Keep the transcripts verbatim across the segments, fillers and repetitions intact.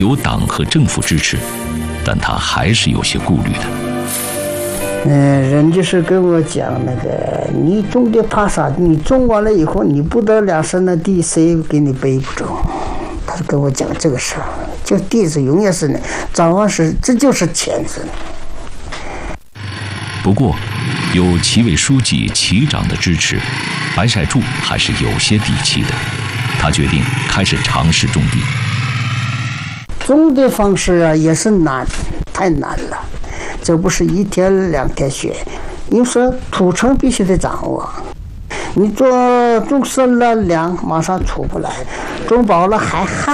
有党和政府支持，但他还是有些顾虑的。 嗯，人就是跟我讲那个，你种的怕啥？你种完了以后，你不得两升的地，谁给你背不着？他就跟我讲这个事儿，就地是永远是呢，掌握是这就是钱子。 不过，有齐委书记、齐长的支持，白晒柱还是有些底气的。他决定开始尝试种地。 种的方式啊，也是难，太难了。这不是一天两天学，你说土层必须得掌握。你做种深了凉，马上出不来；种饱了还旱。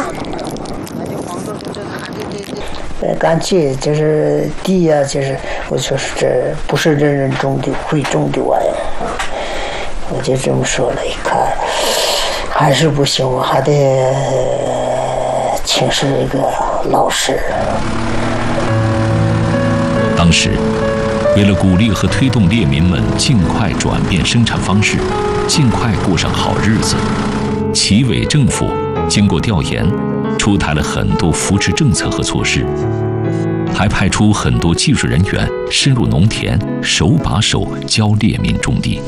呃，干脆就是地呀、啊，就是我说是这不是人人种的，会种的玩意儿。我就这么说了，一看还是不行，我还得请示一个老师。 当时，为了鼓励和推动猎民们尽快转变生产方式，尽快过上好日子，齐委政府经过调研，出台了很多扶持政策和措施，还派出很多技术人员深入农田，手把手教猎民种地。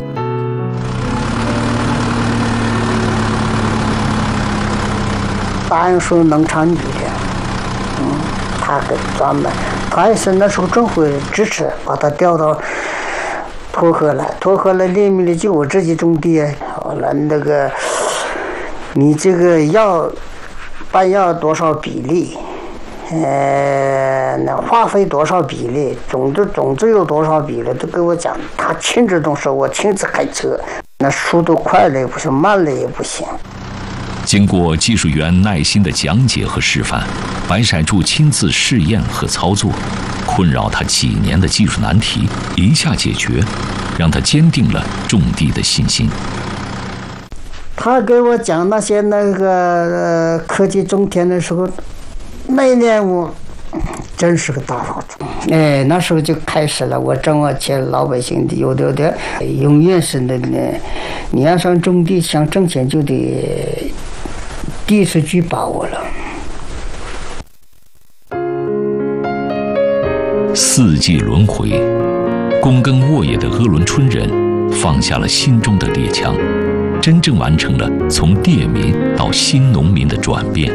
答应说农场女的，嗯，他给专门，他也是那时候政府支持，把他调到沱河来，沱河来猎民的就我自己种地，好了那个，你这个要半要多少比例，呃，那花费多少比例，种子种子有多少比例，都给我讲，他亲自动手，我亲自开车，那速度快了也不行，慢了也不行。 经过技术员耐心的讲解和示范，白晒柱亲自试验和操作，困扰他几年的技术难题一下解决，让他坚定了种地的信心。 他给我讲那些那个、呃、科技种田的时候，那一年我真是个大好处。哎，那时候就开始了，我挣我钱，老百姓的有的有的，永远是那呢，你要想种地想挣钱就得地是具把握了。 四季轮回，躬耕沃野的鄂伦春人放下了心中的猎枪，真正完成了从猎民到新农民的转变。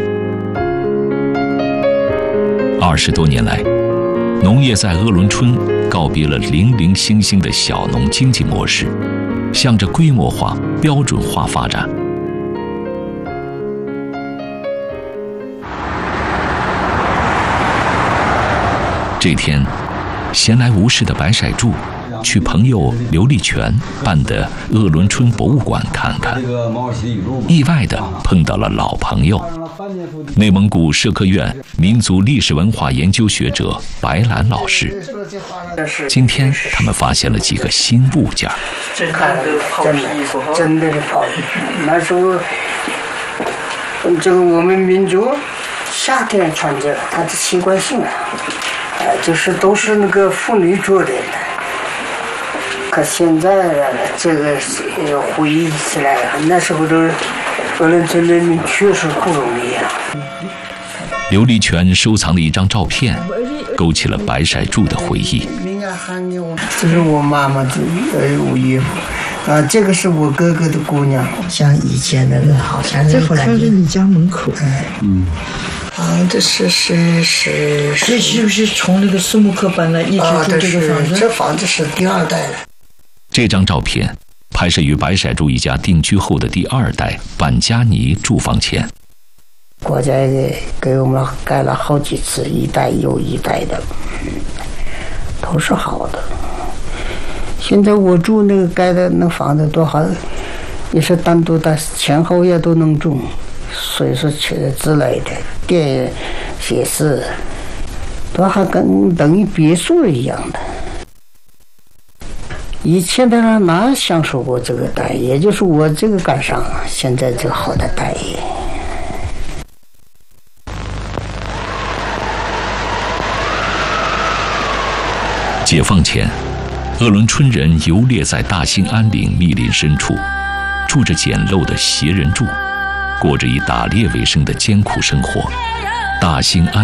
二十多年来，农业在鄂伦春告别了零零星星的小农经济模式，向着规模化、标准化发展。这天，闲来无事的白晒柱去朋友刘立全办的鄂伦春博物馆看看，意外地碰到了老朋友，内蒙古社科院民族历史文化研究学者白兰老师。今天他们发现了几个新物件。 这看真的真的是袍衣，那时候这个我们民族夏天穿这个，它的习惯性啊，呃，就是都是那个妇女做的。可现在这个回忆起来，那时候都鄂伦春人民确实不容易啊。 刘立全收藏的一张照片，勾起了白晒柱的回忆。 这是我妈妈的儿衣服，啊，这个是我哥哥的姑娘，像以前的那好像这好像是你家门口。 嗯。啊，这是是是。 这是不是从那个苏木克搬来一直住这个房子？ 啊，这房子是第二代了。 这张照片拍摄于白晒柱一家定居后的第二代板加尼住房前。 国家给我们盖了好几次，一代又一代的，都是好的。现在我住那个盖的那房子多好，也是单独的，前后也都能住，水是之类的，电也是，都还跟等于别墅一样的。以前的人哪享受过这个待遇？也就是我这个赶上现在这个好的待遇。 解放前，鄂伦春人游猎在大兴安岭密林深处，住着简陋的斜人住，过着以打猎为生的艰苦生活。 大兴安